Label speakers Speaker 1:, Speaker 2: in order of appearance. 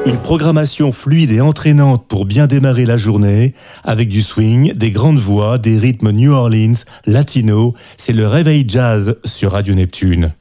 Speaker 1: Une programmation fluide et entraînante pour bien démarrer la journée, avec du swing, des grandes voix, des rythmes New Orleans, latino. C'est le réveil jazz sur Radio Neptune.